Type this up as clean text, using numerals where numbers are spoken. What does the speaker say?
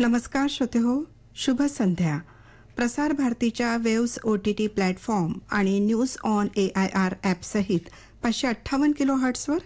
नमस्कार श्रोते हो, शुभ संध्या. प्रसार भारतीच्या वेव्स OTT प्लॅटफॉर्म आणि न्यूज ऑन AIR ॲप सहित 558 किलो हर्ट्सवर